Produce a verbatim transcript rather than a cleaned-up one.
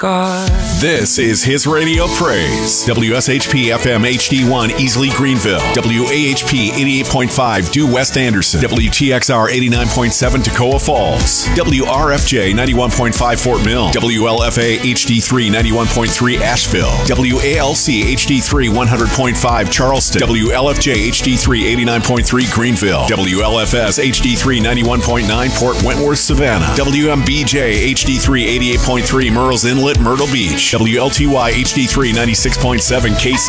God. This is His Radio Praise. W S H P F M H D one, Easley, Greenville. W A H P eighty-eight point five, Due West Anderson. W T X R eighty-nine point seven, Toccoa Falls. W R F J ninety-one point five, Fort Mill. W L F A H D three, ninety-one point three, Asheville. W A L C H D three, one hundred point five, Charleston. W L F J H D three, eighty-nine point three, Greenville. W L F S H D three, ninety-one point nine, Port Wentworth, Savannah. W M B J H D three, eighty-eight point three, Murrells Inlet, Myrtle Beach. W L T Y H D three, ninety-six point seven, Casey.